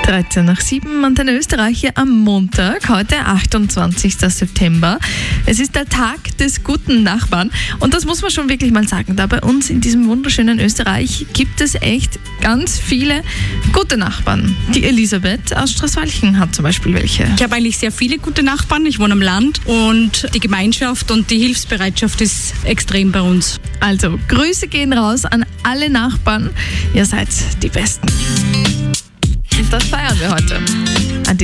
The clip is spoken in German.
13:07, Antenne Österreich hier am Montag, heute 28. September. Es ist der Tag des guten Nachbarn und das muss man schon wirklich mal sagen. Da bei uns in diesem wunderschönen Österreich gibt es echt ganz viele gute Nachbarn. Die Elisabeth aus Straßwalchen hat zum Beispiel welche. Ich habe eigentlich sehr viele gute Nachbarn. Ich wohne am Land und die Gemeinschaft und die Hilfsbereitschaft ist extrem bei uns. Also, Grüße gehen raus an alle Nachbarn. Ihr seid die Besten. Und das feiern wir heute. An